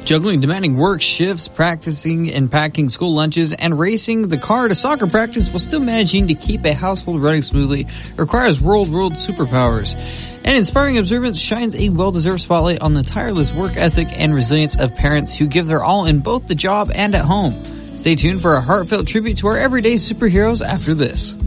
Juggling demanding work shifts, practicing and packing school lunches, and racing the car to soccer practice while still managing to keep a household running smoothly requires world superpowers. And Inspiring Observance shines a well-deserved spotlight on the tireless work ethic and resilience of parents who give their all in both the job and at home. Stay tuned for a heartfelt tribute to our everyday superheroes after this.